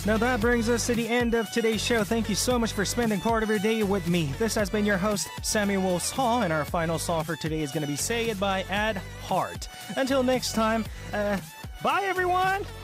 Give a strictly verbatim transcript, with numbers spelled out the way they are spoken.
Now that brings us to the end of today's show. Thank you so much for spending part of your day with me. This has been your host, Samuel Hall, and our final song for today is going to be Say It by Ad Hart. Until next time, uh, bye everyone!